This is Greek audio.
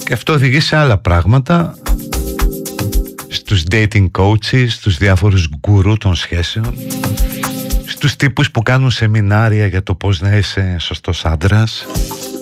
Και αυτό οδηγεί σε άλλα πράγματα, στους dating coaches, στους διάφορους γκουρού των σχέσεων, στους τύπους που κάνουν σεμινάρια για το πώς να είσαι σωστός άντρας.